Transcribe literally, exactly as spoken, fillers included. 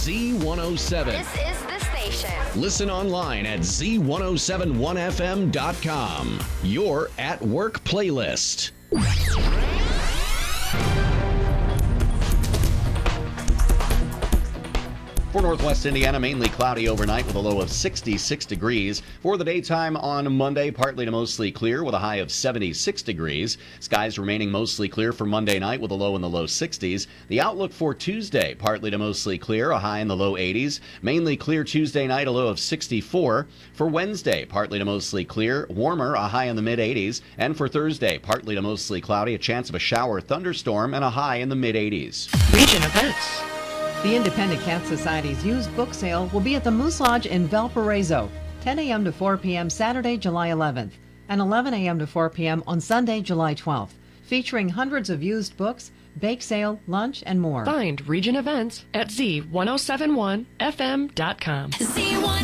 Z one oh seven. This is the station. Listen online at Z ten seventy-one F M dot com. Your at work playlist. For Northwest Indiana, mainly cloudy overnight with a low of sixty-six degrees. For the daytime on Monday, partly to mostly clear with a high of seventy-six degrees. Skies remaining mostly clear for Monday night with a low in the low sixties. The outlook for Tuesday, partly to mostly clear, a high in the low eighties. Mainly clear Tuesday night, a low of sixty-four. For Wednesday, partly to mostly clear, warmer, a high in the mid eighties. And for Thursday, partly to mostly cloudy, a chance of a shower thunderstorm, and a high in the mid eighties. Region events. The Independent Cat Society's used book sale will be at the Moose Lodge in Valparaiso, ten a.m. to four p.m. Saturday, July eleventh, and eleven a.m. to four p.m. on Sunday, July twelfth, featuring hundreds of used books, bake sale, lunch, and more. Find region events at Z ten seventy-one F M dot com. Z one